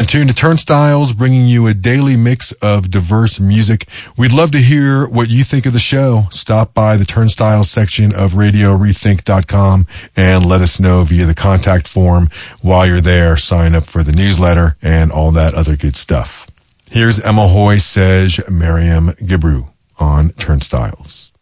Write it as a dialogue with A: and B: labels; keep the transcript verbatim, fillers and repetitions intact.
A: tuned to Turnstiles, bringing you a daily mix of diverse music. We'd love to hear what you think of the show. Stop by the Turnstiles section of radio rethink dot com and let us know via the contact form. While you're there, sign up for the newsletter and all that other good stuff. Here's Emma Hoy, Sej, Miriam Gibru on Turnstiles.